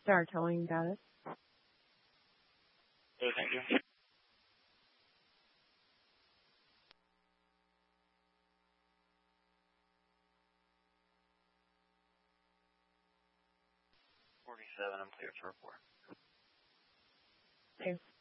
Star Towing, got it. Okay, thank you. I'm clear for report. Okay.